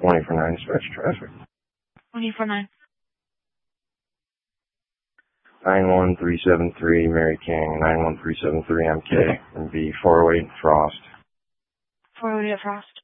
24-9 dispatch traffic. 24-9. 91373 Mary King, 91373 MK, and B 408 Frost. 408 Frost.